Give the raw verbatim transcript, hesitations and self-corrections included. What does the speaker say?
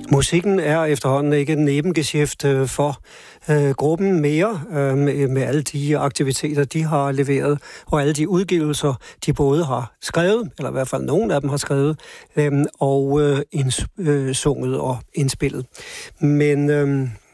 Musikken er efterhånden ikke en nebengeschæft for øh, gruppen mere, øh, med, med alle de aktiviteter, de har leveret, og alle de udgivelser, de både har skrevet, eller i hvert fald nogen af dem har skrevet, øh, og øh, inds, øh, sunget og indspillet. Men øh,